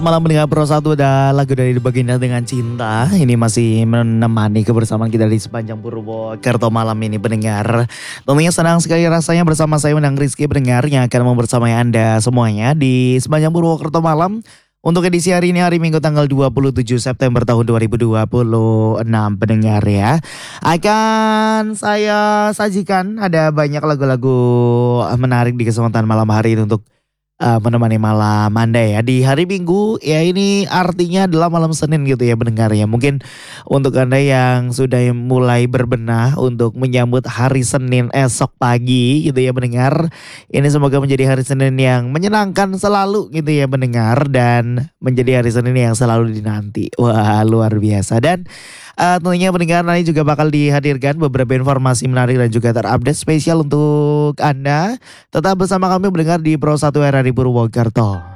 Malam mendengar Pro 1 ada lagu dari Baginda dengan Cinta. Ini masih menemani kebersamaan kita di sepanjang Purwokerto malam ini pendengar. Tentunya senang sekali rasanya bersama saya Menang Rizky pendengar yang akan membersamai Anda semuanya di sepanjang Purwokerto malam. Untuk edisi hari ini hari Minggu tanggal 27 September tahun 2026 pendengar ya. Akan saya sajikan ada banyak lagu-lagu menarik di kesempatan malam hari ini untuk menemani malam Anda ya di hari Minggu ya, ini artinya adalah malam Senin gitu ya pendengar ya. Mungkin untuk Anda yang sudah mulai berbenah untuk menyambut hari Senin esok pagi gitu ya pendengar, ini semoga menjadi hari Senin yang menyenangkan selalu gitu ya pendengar, dan menjadi hari Senin yang selalu dinanti. Wah, luar biasa. Dan tentunya pendengar nanti juga bakal dihadirkan beberapa informasi menarik dan juga terupdate spesial untuk Anda. Tetap bersama kami mendengar di Pro 1 RRI Purwokerto.